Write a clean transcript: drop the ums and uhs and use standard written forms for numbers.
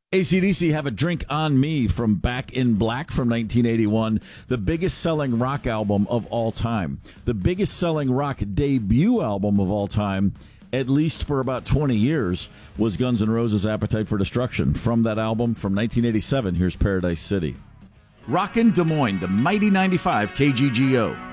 AC/DC Have a Drink on Me from Back in Black from 1981, the biggest selling rock album of all time. The biggest selling rock debut album of all time, at least for about 20 years, was Guns N' Roses' Appetite for Destruction. From that album from 1987, here's Paradise City. Rockin' Des Moines, the mighty 95 KGGO.